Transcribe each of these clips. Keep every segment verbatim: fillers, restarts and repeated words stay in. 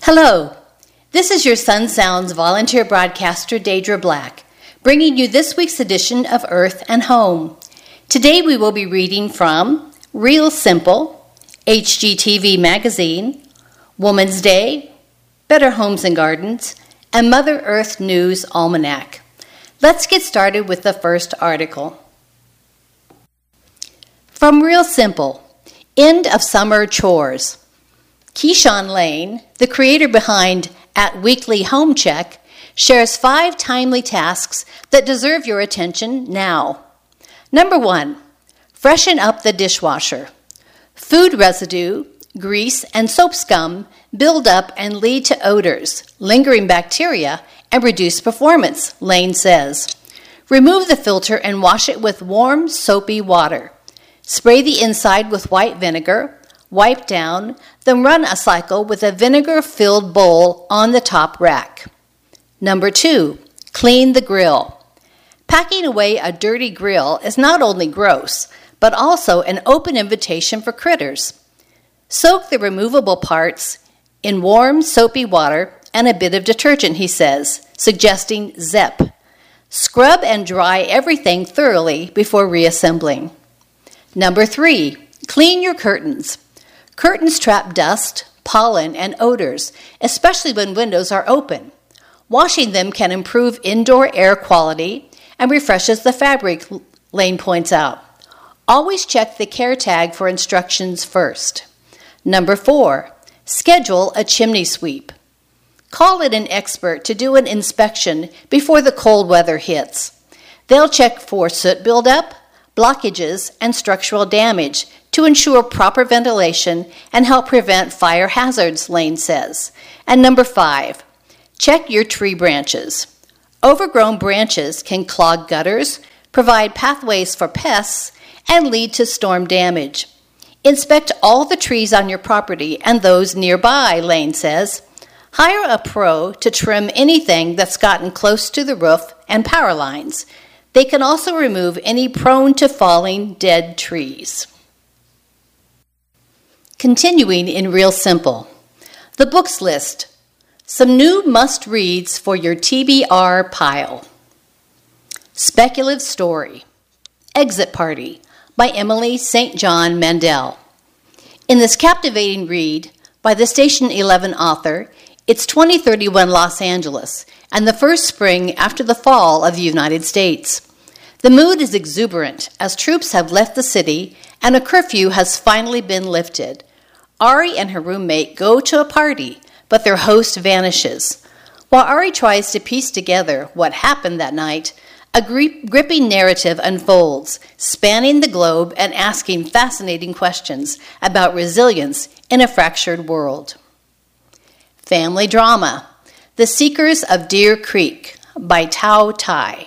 Hello, this is your Sun Sounds volunteer broadcaster, Deidre Black, bringing you this week's edition of Earth and Home. Today we will be reading from Real Simple, H G T V Magazine, Woman's Day, Better Homes and Gardens, and Mother Earth News Almanac. Let's get started with the first article. From Real Simple, End of Summer Chores. Keyshawn Lane, the creator behind At Weekly Home Check, shares five timely tasks that deserve your attention now. Number one, freshen up the dishwasher. Food residue, grease, and soap scum build up and lead to odors, lingering bacteria, and reduce performance, Lane says. Remove the filter and wash it with warm, soapy water. Spray the inside with white vinegar, wipe down, then run a cycle with a vinegar-filled bowl on the top rack. Number two, clean the grill. Packing away a dirty grill is not only gross, but also an open invitation for critters. Soak the removable parts in warm, soapy water and a bit of detergent, he says, suggesting Zep. Scrub and dry everything thoroughly before reassembling. Number three, clean your curtains. Curtains trap dust, pollen, and odors, especially when windows are open. Washing them can improve indoor air quality and refreshes the fabric, Lane points out. Always check the care tag for instructions first. Number four, schedule a chimney sweep. Call in an expert to do an inspection before the cold weather hits. They'll check for soot buildup, blockages, and structural damage to ensure proper ventilation and help prevent fire hazards, Lane says. And number five, check your tree branches. Overgrown branches can clog gutters, provide pathways for pests, and lead to storm damage. Inspect all the trees on your property and those nearby, Lane says. Hire a pro to trim anything that's gotten close to the roof and power lines. They can also remove any prone to falling dead trees. Continuing in Real Simple, the books list. Some new must-reads for your T B R pile. Speculative Story, Exit Party by Emily Saint John Mandel. In this captivating read by the Station eleven author, it's twenty thirty-one Los Angeles and the first spring after the fall of the United States. The mood is exuberant as troops have left the city and a curfew has finally been lifted. Ari and her roommate go to a party, but their host vanishes. While Ari tries to piece together what happened that night, a gri- gripping narrative unfolds, spanning the globe and asking fascinating questions about resilience in a fractured world. Family Drama, The Seekers of Deer Creek by Tao Tai.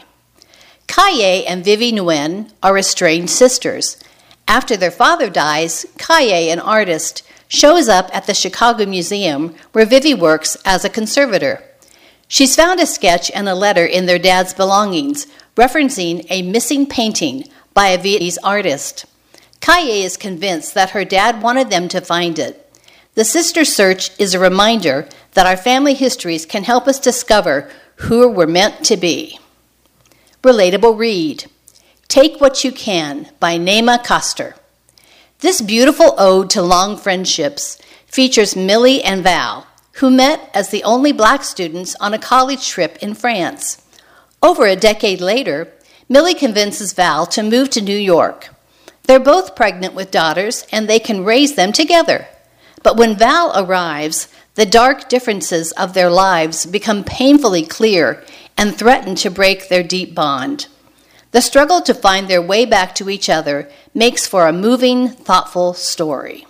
Kaye and Vivi Nguyen are estranged sisters. After their father dies, Kaye, an artist, shows up at the Chicago Museum where Vivi works as a conservator. She's found a sketch and a letter in their dad's belongings referencing a missing painting by a Vietnamese artist. Kaye is convinced that her dad wanted them to find it. The sister search is a reminder that our family histories can help us discover who we're meant to be. Relatable Read, Take What You Can by Naima Koster. This beautiful ode to long friendships features Millie and Val, who met as the only black students on a college trip in France. Over a decade later, Millie convinces Val to move to New York. They're both pregnant with daughters, and they can raise them together. But when Val arrives, the dark differences of their lives become painfully clear and threaten to break their deep bond. The struggle to find their way back to each other makes for a moving, thoughtful story.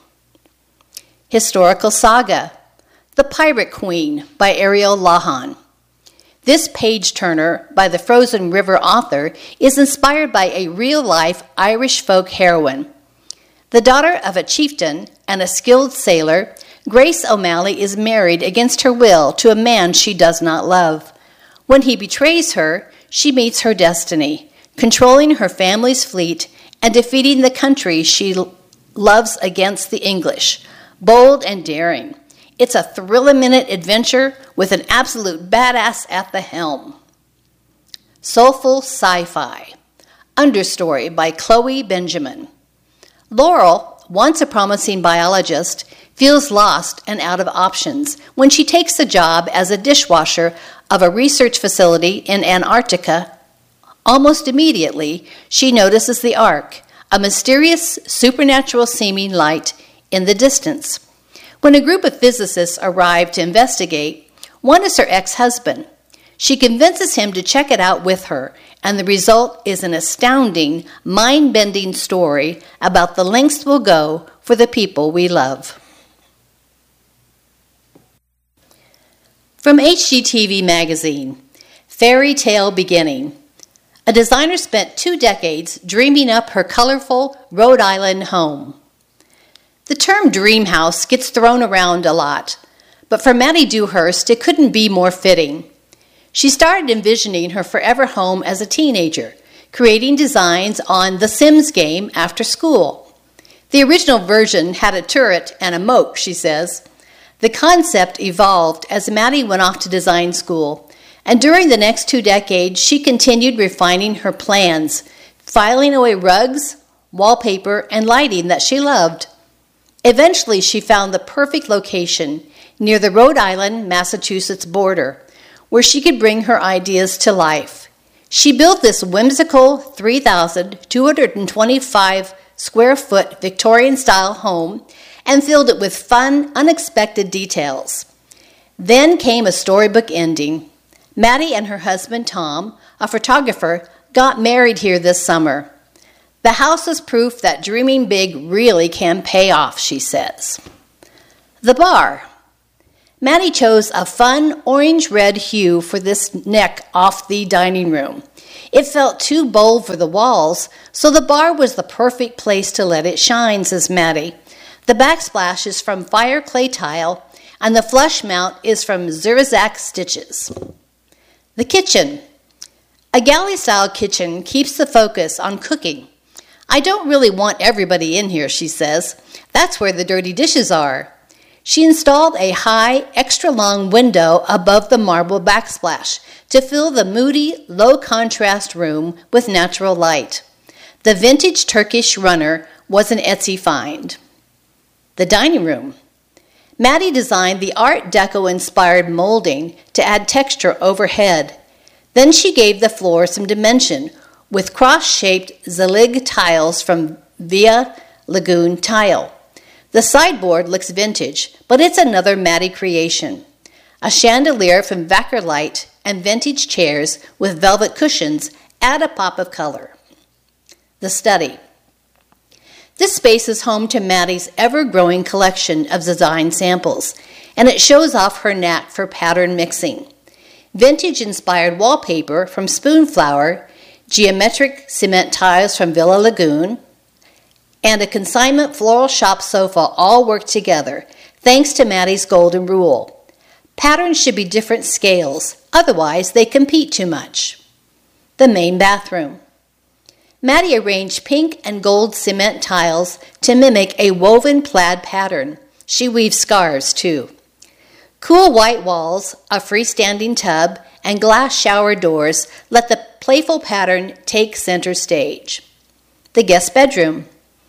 Historical Saga, The Pirate Queen by Ariel Lahan. This page-turner by the Frozen River author is inspired by a real-life Irish folk heroine. The daughter of a chieftain and a skilled sailor, Grace O'Malley is married against her will to a man she does not love. When he betrays her, she meets her destiny, controlling her family's fleet and defeating the country she loves against the English. Bold and daring, It's a thrill-a-minute adventure with an absolute badass at the helm. Soulful Sci-Fi. Understory by Chloe Benjamin. Laurel, once a promising biologist, feels lost and out of options when she takes the job as a dishwasher of a research facility in Antarctica. Almost immediately, she notices the Ark, a mysterious, supernatural-seeming light in the distance. When a group of physicists arrive to investigate, one is her ex-husband. She convinces him to check it out with her, and the result is an astounding, mind-bending story about the lengths we'll go for the people we love. From H G T V Magazine, Fairy Tale Beginning. A designer spent two decades dreaming up her colorful Rhode Island home. The term dream house gets thrown around a lot, but for Maddie Dewhurst, it couldn't be more fitting. She started envisioning her forever home as a teenager, creating designs on The Sims game after school. The original version had a turret and a moat, she says. The concept evolved as Maddie went off to design school, and during the next two decades, she continued refining her plans, filing away rugs, wallpaper, and lighting that she loved. Eventually, she found the perfect location near the Rhode Island, Massachusetts border, where she could bring her ideas to life. She built this whimsical three thousand two hundred twenty-five square foot Victorian-style home and filled it with fun, unexpected details. Then came a storybook ending. Maddie and her husband, Tom, a photographer, got married here this summer. The house is proof that dreaming big really can pay off, she says. The bar. Maddie chose a fun orange-red hue for this neck off the dining room. It felt too bold for the walls, so the bar was the perfect place to let it shine, says Maddie. The backsplash is from fire clay tile, and the flush mount is from Zerzac stitches. The kitchen. A galley-style kitchen keeps the focus on cooking. I don't really want everybody in here, she says. That's where the dirty dishes are. She installed a high, extra-long window above the marble backsplash to fill the moody, low-contrast room with natural light. The vintage Turkish runner was an Etsy find. The dining room. Maddie designed the Art Deco-inspired molding to add texture overhead. Then she gave the floor some dimension with cross-shaped Zelig tiles from Via Lagoon Tile. The sideboard looks vintage, but it's another Maddie creation. A chandelier from Vacker Light and vintage chairs with velvet cushions add a pop of color. The study. This space is home to Maddie's ever-growing collection of design samples, and it shows off her knack for pattern mixing. Vintage-inspired wallpaper from Spoonflower, geometric cement tiles from Villa Lagoon, and a consignment floral shop sofa all work together, thanks to Maddie's golden rule. Patterns should be different scales, otherwise they compete too much. The main bathroom. Maddie arranged pink and gold cement tiles to mimic a woven plaid pattern. She weaves scarves, too. Cool white walls, a freestanding tub, and glass shower doors let the playful pattern take center stage. The guest bedroom.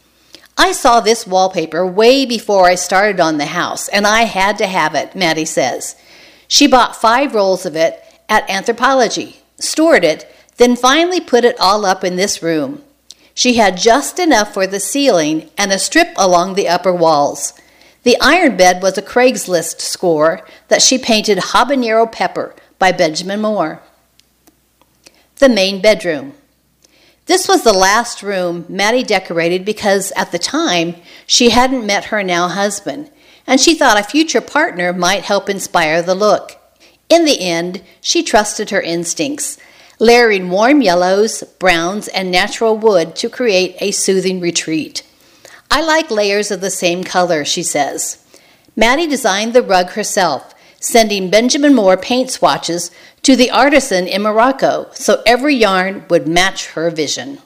I saw this wallpaper way before I started on the house, and I had to have it, Maddie says. She bought five rolls of it at Anthropologie, stored it, then finally put it all up in this room. She had just enough for the ceiling and a strip along the upper walls. The iron bed was a Craigslist score that she painted Habanero Pepper by Benjamin Moore. The main bedroom. This was the last room Maddie decorated because at the time she hadn't met her now husband, and she thought a future partner might help inspire the look. In the end, she trusted her instincts, layering warm yellows, browns, and natural wood to create a soothing retreat. I like layers of the same color, she says. Maddie designed the rug herself, sending Benjamin Moore paint swatches to the artisan in Morocco so every yarn would match her vision.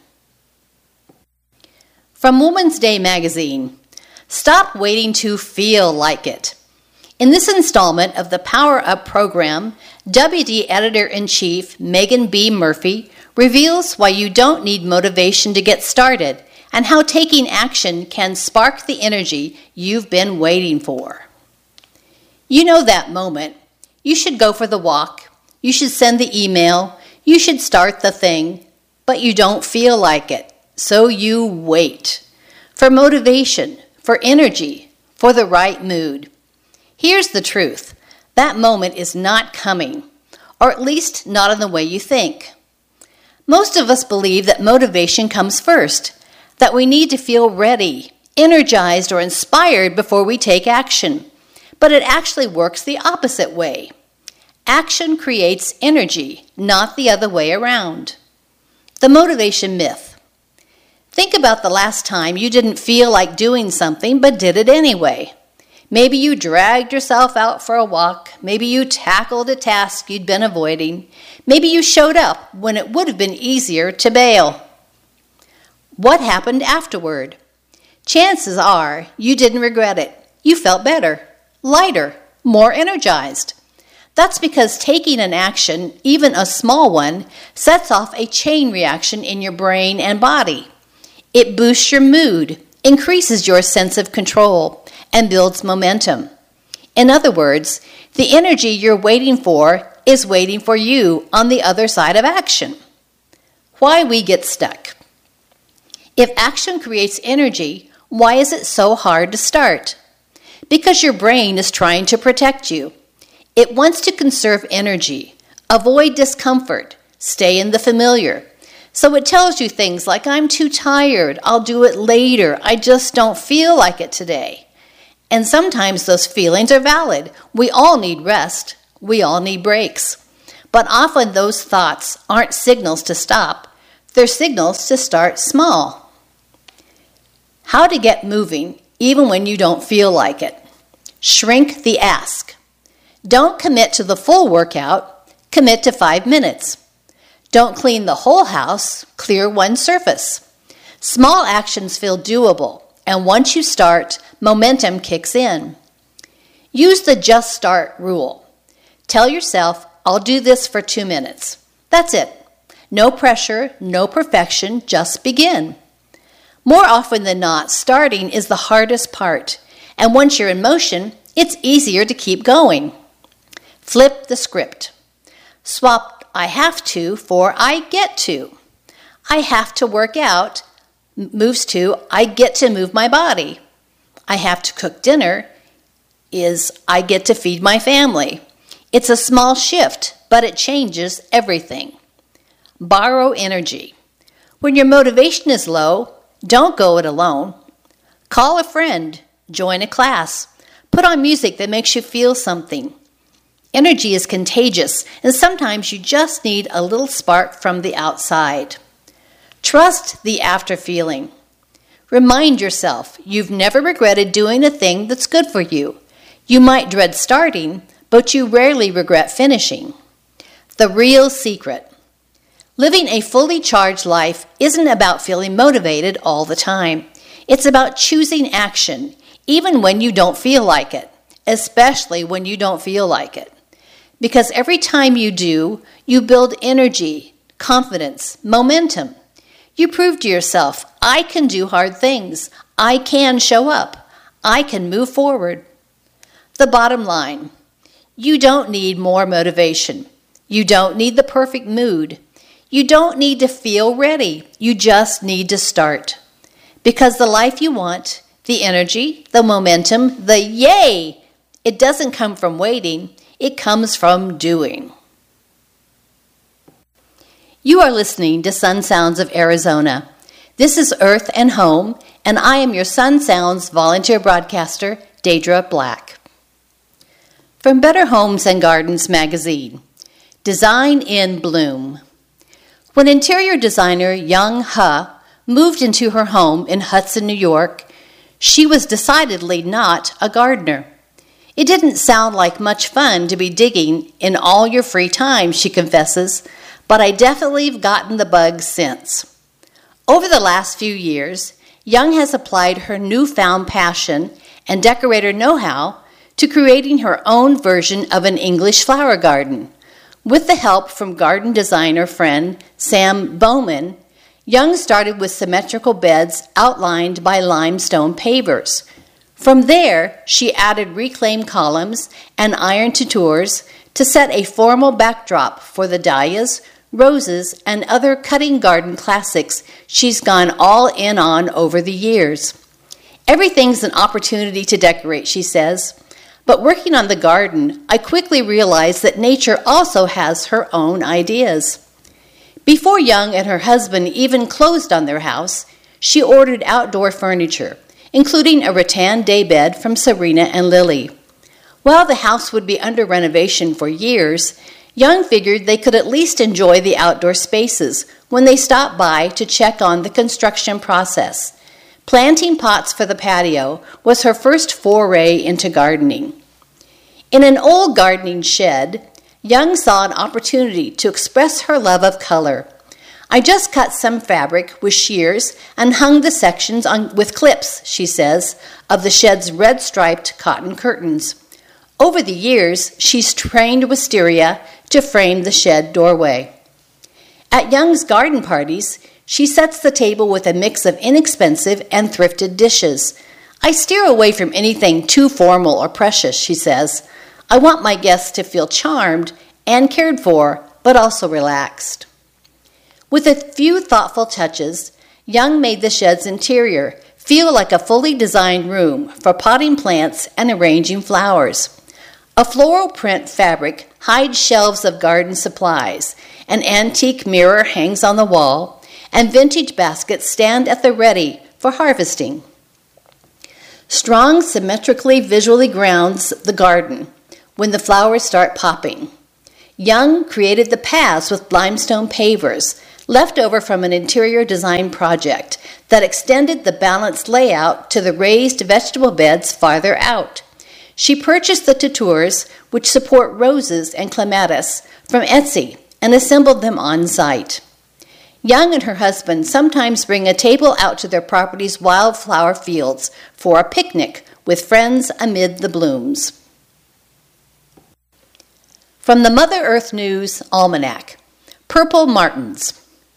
From Woman's Day magazine, stop waiting to feel like it. In this installment of the Power Up program, W D Editor-in-Chief Megan B. Murphy reveals why you don't need motivation to get started and how taking action can spark the energy you've been waiting for. You know that moment. You should go for the walk. You should send the email. You should start the thing, but you don't feel like it. So you wait for motivation, for energy, for the right mood. Here's the truth. That moment is not coming, or at least not in the way you think. Most of us believe that motivation comes first, that we need to feel ready, energized, or inspired before we take action. But it actually works the opposite way. Action creates energy, not the other way around. The motivation myth. Think about the last time you didn't feel like doing something but did it anyway. Maybe you dragged yourself out for a walk. Maybe you tackled a task you'd been avoiding. Maybe you showed up when it would have been easier to bail. What happened afterward? Chances are you didn't regret it. You felt better, lighter, more energized. That's because taking an action, even a small one, sets off a chain reaction in your brain and body. It boosts your mood, increases your sense of control, and builds momentum. In other words, the energy you're waiting for is waiting for you on the other side of action. Why we get stuck. If action creates energy, why is it so hard to start? Because your brain is trying to protect you. It wants to conserve energy, avoid discomfort, stay in the familiar. So it tells you things like, I'm too tired, I'll do it later, I just don't feel like it today. And sometimes those feelings are valid. We all need rest. We all need breaks. But often those thoughts aren't signals to stop. They're signals to start small. How to get moving even when you don't feel like it. Shrink the ask. Don't commit to the full workout. Commit to five minutes. Don't clean the whole house. Clear one surface. Small actions feel doable. And once you start, momentum kicks in. Use the just start rule. Tell yourself, I'll do this for two minutes. That's it. No pressure, no perfection, just begin. More often than not, starting is the hardest part. And once you're in motion, it's easier to keep going. Flip the script. Swap I have to for I get to. I have to work out moves to, I get to move my body. I have to cook dinner is, I get to feed my family. It's a small shift, but it changes everything. Borrow energy. When your motivation is low, don't go it alone. Call a friend, join a class, put on music that makes you feel something. Energy is contagious, and sometimes you just need a little spark from the outside. Trust the after feeling. Remind yourself you've never regretted doing a thing that's good for you. You might dread starting, but you rarely regret finishing. The real secret. Living a fully charged life isn't about feeling motivated all the time. It's about choosing action, even when you don't feel like it, especially when you don't feel like it. Because every time you do, you build energy, confidence, momentum. You prove to yourself, I can do hard things. I can show up. I can move forward. The bottom line, you don't need more motivation. You don't need the perfect mood. You don't need to feel ready. You just need to start. Because the life you want, the energy, the momentum, the yay, it doesn't come from waiting. It comes from doing. You are listening to Sun Sounds of Arizona. This is Earth and Home, and I am your Sun Sounds volunteer broadcaster, Deidre Black. From Better Homes and Gardens magazine, Design in Bloom. When interior designer Young Huh moved into her home in Hudson, New York, she was decidedly not a gardener. It didn't sound like much fun to be digging in all your free time, she confesses, but I definitely have gotten the bug since. Over the last few years, Young has applied her newfound passion and decorator know-how to creating her own version of an English flower garden. With the help from garden designer friend Sam Bowman, Young started with symmetrical beds outlined by limestone pavers. From there, she added reclaimed columns and iron tours to set a formal backdrop for the dahlias, roses, and other cutting garden classics she's gone all in on over the years. Everything's an opportunity to decorate, she says. But working on the garden, I quickly realized that nature also has her own ideas. Before Young and her husband even closed on their house, she ordered outdoor furniture, including a rattan daybed from Serena and Lily. While the house would be under renovation for years, Young figured they could at least enjoy the outdoor spaces when they stopped by to check on the construction process. Planting pots for the patio was her first foray into gardening. In an old gardening shed, Young saw an opportunity to express her love of color. I just cut some fabric with shears and hung the sections on with clips, she says, of the shed's red-striped cotton curtains. Over the years, she's trained wisteria to frame the shed doorway. At Young's garden parties, she sets the table with a mix of inexpensive and thrifted dishes. I steer away from anything too formal or precious, she says. I want my guests to feel charmed and cared for, but also relaxed. With a few thoughtful touches, Young made the shed's interior feel like a fully designed room for potting plants and arranging flowers. A floral print fabric hides shelves of garden supplies, an antique mirror hangs on the wall, and vintage baskets stand at the ready for harvesting. Strong symmetrically visually grounds the garden when the flowers start popping. Young created the paths with limestone pavers, left over from an interior design project that extended the balanced layout to the raised vegetable beds farther out. She purchased the tours, which support roses and clematis, from Etsy and assembled them on site. Young and her husband sometimes bring a table out to their property's wildflower fields for a picnic with friends amid the blooms. From the Mother Earth News Almanac, Purple Martins.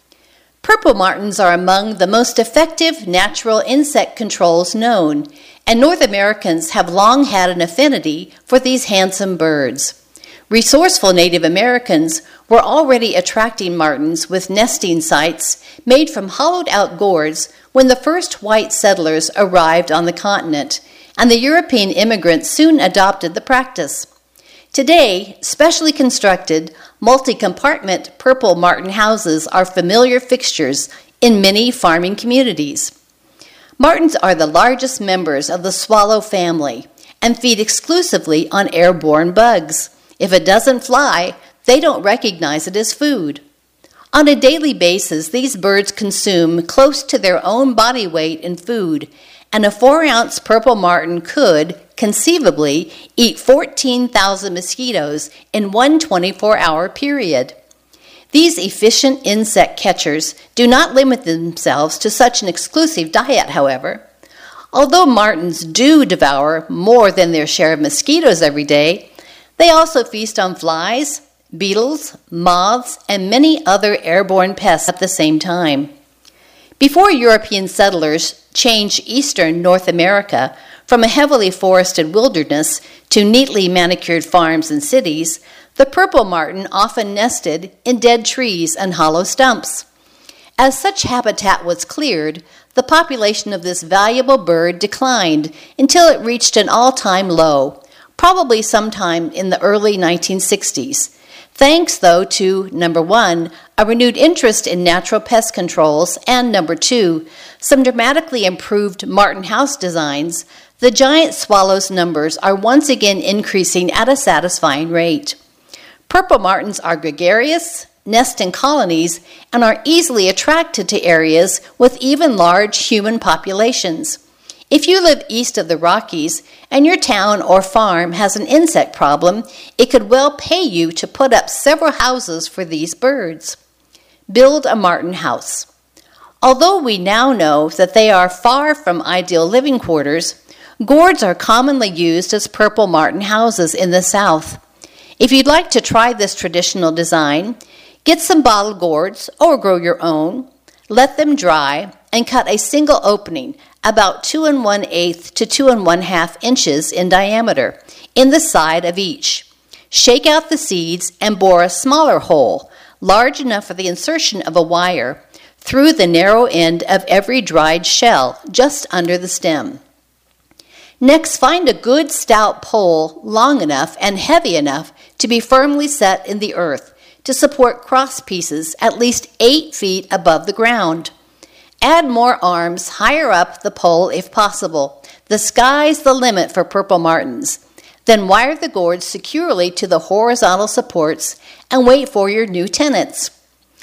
Purple martins are among the most effective natural insect controls known, and North Americans have long had an affinity for these handsome birds. Resourceful Native Americans were already attracting martins with nesting sites made from hollowed-out gourds when the first white settlers arrived on the continent, and the European immigrants soon adopted the practice. Today, specially constructed, multi-compartment purple martin houses are familiar fixtures in many farming communities. Martins are the largest members of the swallow family and feed exclusively on airborne bugs. If it doesn't fly, they don't recognize it as food. On a daily basis, these birds consume close to their own body weight in food, and a four-ounce purple martin could, conceivably, eat fourteen thousand mosquitoes in one twenty-four hour period. These efficient insect catchers do not limit themselves to such an exclusive diet, however. Although martins do devour more than their share of mosquitoes every day, they also feast on flies, beetles, moths, and many other airborne pests at the same time. Before European settlers changed eastern North America from a heavily forested wilderness to neatly manicured farms and cities, the purple martin often nested in dead trees and hollow stumps. As such habitat was cleared, the population of this valuable bird declined until it reached an all-time low, probably sometime in the early nineteen sixties. Thanks, though, to, number one, a renewed interest in natural pest controls, and number two, some dramatically improved martin house designs, the giant swallow's numbers are once again increasing at a satisfying rate. Purple martins are gregarious, nest in colonies, and are easily attracted to areas with even large human populations. If you live east of the Rockies and your town or farm has an insect problem, it could well pay you to put up several houses for these birds. Build a martin house. Although we now know that they are far from ideal living quarters, Gourds are commonly used as purple martin houses in the South. If you'd like to try this traditional design, get some bottle gourds or grow your own, let them dry, and cut a single opening about two and one eighth to two and one half inches in diameter in the side of each. Shake out the seeds and bore a smaller hole, large enough for the insertion of a wire, through the narrow end of every dried shell, just under the stem. Next, find a good stout pole long enough and heavy enough to be firmly set in the earth to support cross pieces at least eight feet above the ground. Add more arms higher up the pole if possible. The sky's the limit for purple martins. Then wire the gourds securely to the horizontal supports and wait for your new tenants.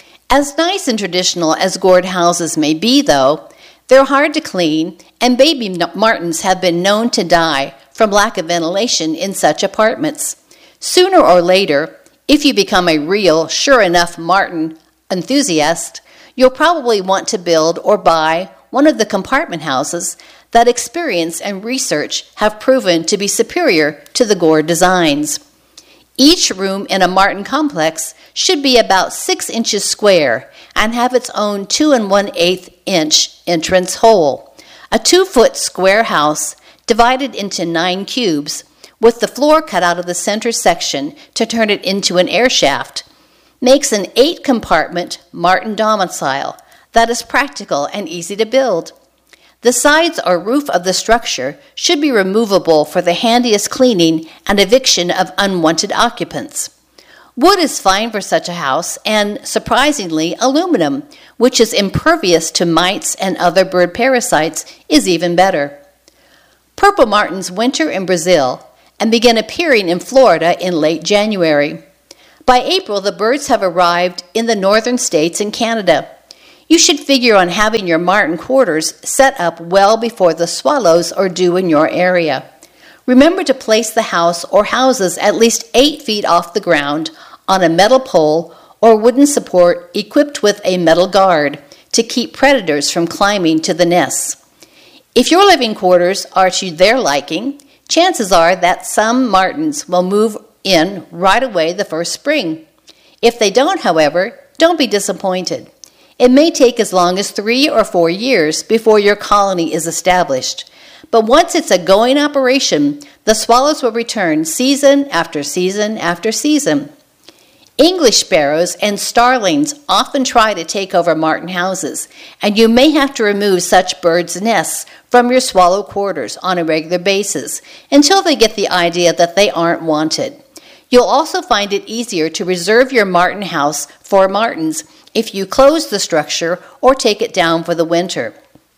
As nice and traditional as gourd houses may be, though, they're hard to clean, and baby martins have been known to die from lack of ventilation in such apartments. Sooner or later, if you become a real, sure enough martin enthusiast, you'll probably want to build or buy one of the compartment houses that experience and research have proven to be superior to the gourd designs. Each room in a martin complex should be about six inches square and have its own two and one eighth inch entrance hole. A two-foot square house divided into nine cubes with the floor cut out of the center section to turn it into an air shaft makes an eight-compartment martin domicile that is practical and easy to build. The sides or roof of the structure should be removable for the handiest cleaning and eviction of unwanted occupants. Wood is fine for such a house, and surprisingly, aluminum, which is impervious to mites and other bird parasites, is even better. Purple martins winter in Brazil and begin appearing in Florida in late January. By April, the birds have arrived in the northern states and Canada. You should figure on having your martin quarters set up well before the swallows are due in your area. Remember to place the house or houses at least eight feet off the ground on a metal pole or wooden support equipped with a metal guard to keep predators from climbing to the nests. If your living quarters are to their liking, chances are that some martins will move in right away the first spring. If they don't, however, don't be disappointed. It may take as long as three or four years before your colony is established. But once it's a going operation, the swallows will return season after season after season. English sparrows and starlings often try to take over martin houses, and you may have to remove such birds' nests from your swallow quarters on a regular basis until they get the idea that they aren't wanted. You'll also find it easier to reserve your martin house for martins if you close the structure or take it down for the winter.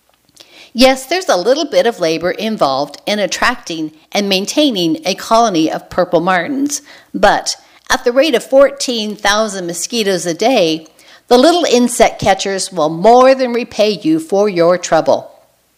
Yes, there's a little bit of labor involved in attracting and maintaining a colony of purple martins, but at the rate of fourteen thousand mosquitoes a day, the little insect catchers will more than repay you for your trouble.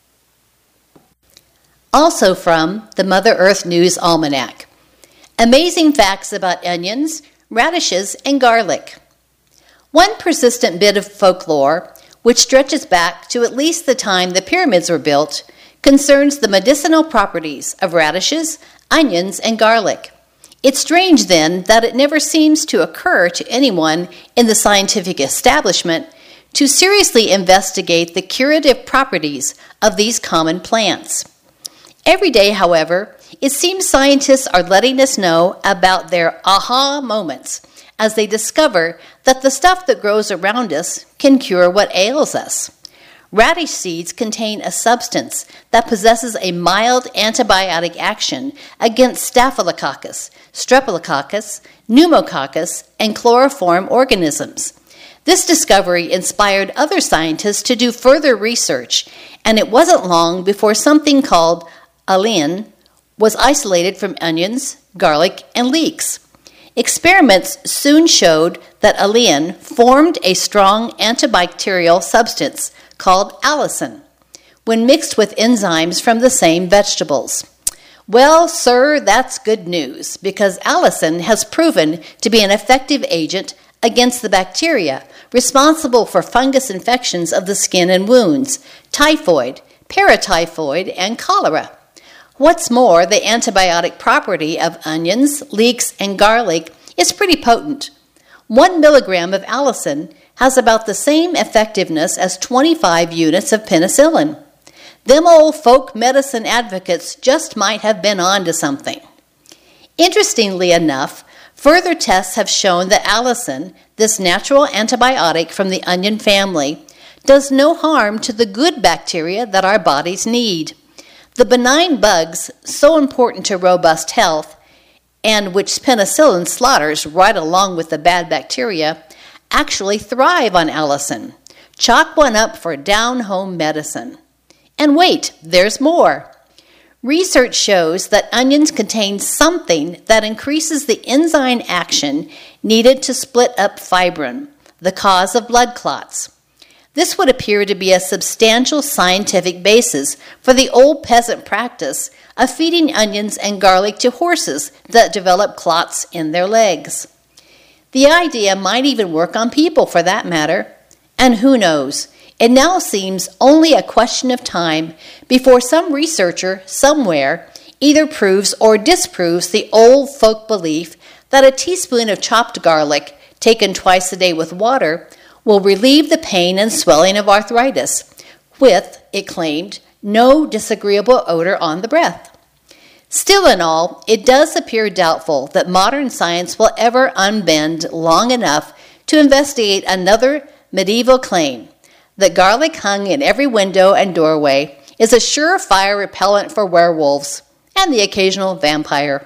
Also from the Mother Earth News Almanac, amazing facts about onions, radishes, and garlic. One persistent bit of folklore, which stretches back to at least the time the pyramids were built, concerns the medicinal properties of radishes, onions, and garlic. It's strange, then, that it never seems to occur to anyone in the scientific establishment to seriously investigate the curative properties of these common plants. Every day, however, it seems scientists are letting us know about their aha moments as they discover that the stuff that grows around us can cure what ails us. Radish seeds contain a substance that possesses a mild antibiotic action against Staphylococcus, Streptococcus, Pneumococcus, and chloroform organisms. This discovery inspired other scientists to do further research, and it wasn't long before something called Alliin was isolated from onions, garlic, and leeks. Experiments soon showed that Alliin formed a strong antibacterial substance called allicin when mixed with enzymes from the same vegetables. Well, sir, that's good news, because allicin has proven to be an effective agent against the bacteria responsible for fungus infections of the skin and wounds, typhoid, paratyphoid, and cholera. What's more, the antibiotic property of onions, leeks, and garlic is pretty potent. One milligram of allicin has about the same effectiveness as twenty-five units of penicillin. Them old folk medicine advocates just might have been on to something. Interestingly enough, further tests have shown that allicin, this natural antibiotic from the onion family, does no harm to the good bacteria that our bodies need. The benign bugs, so important to robust health, and which penicillin slaughters right along with the bad bacteria, actually thrive on allicin. Chalk one up for down-home medicine. And wait, there's more. Research shows that onions contain something that increases the enzyme action needed to split up fibrin, the cause of blood clots. This would appear to be a substantial scientific basis for the old peasant practice of feeding onions and garlic to horses that develop clots in their legs. The idea might even work on people for that matter. And who knows, it now seems only a question of time before some researcher somewhere either proves or disproves the old folk belief that a teaspoon of chopped garlic taken twice a day with water will relieve the pain and swelling of arthritis, with, it claimed, no disagreeable odor on the breath. Still in all, it does appear doubtful that modern science will ever unbend long enough to investigate another medieval claim that garlic hung in every window and doorway is a surefire repellent for werewolves and the occasional vampire.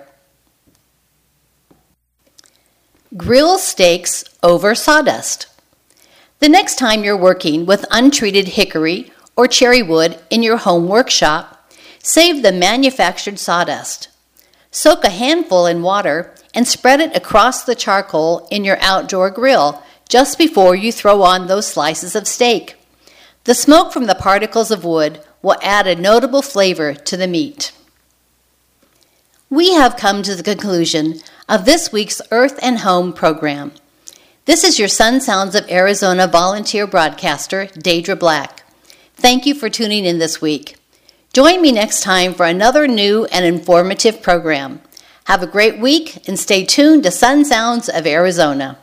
Grill steaks over sawdust. The next time you're working with untreated hickory or cherry wood in your home workshop, save the manufactured sawdust. Soak a handful in water and spread it across the charcoal in your outdoor grill just before you throw on those slices of steak. The smoke from the particles of wood will add a notable flavor to the meat. We have come to the conclusion of this week's Earth and Home program. This is your Sun Sounds of Arizona volunteer broadcaster, Deidre Black. Thank you for tuning in this week. Join me next time for another new and informative program. Have a great week and stay tuned to Sun Sounds of Arizona.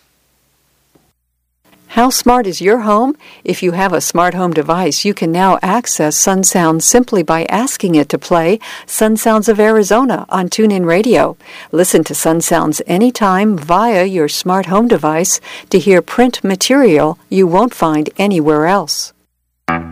How smart is your home? If you have a smart home device, you can now access Sun Sounds simply by asking it to play Sun Sounds of Arizona on TuneIn Radio. Listen to Sun Sounds anytime via your smart home device to hear print material you won't find anywhere else.